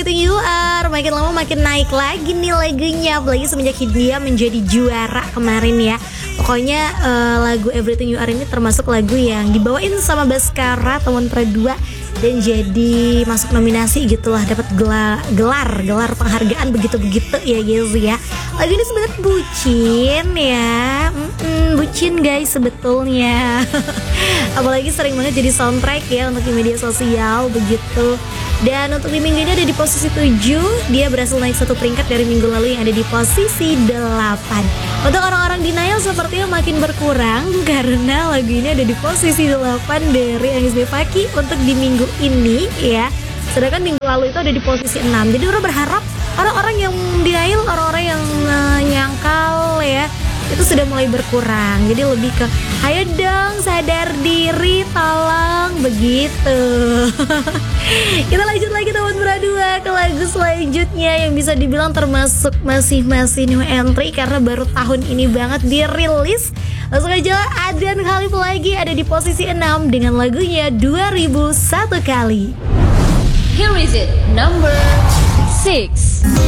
Everything You Are. Makin lama makin naik lagi nih lagunya, apalagi semenjak dia menjadi juara kemarin ya. Pokoknya lagu Everything You Are ini termasuk lagu yang dibawain sama Baskara teman Pradua dan jadi masuk nominasi gitulah, dapat gelar penghargaan begitu ya guys ya. Lagu ini sebenarnya bucin ya, bucin guys sebetulnya. Apalagi sering banget jadi soundtrack ya untuk di media sosial begitu. Dan untuk di minggu ini ada di posisi 7, dia berhasil naik 1 peringkat dari minggu lalu yang ada di posisi 8. Untuk orang-orang denial sepertinya makin berkurang karena lagu ini ada di posisi 8 dari Anies Bevaki untuk di minggu ini ya. Sedangkan minggu lalu itu ada di posisi 6. Jadi orang berharap orang-orang yang denial, orang-orang yang nyangkal ya, itu sudah mulai berkurang. Jadi lebih ke ayo dong sadar diri, tolong begitu. Kita lanjut lagi teman Pradua ke lagu selanjutnya yang bisa dibilang termasuk masih new entry karena baru tahun ini banget dirilis. Langsung aja Adrian Khalif lagi ada di posisi 6 dengan lagunya 2001 kali. Here is it, number 6.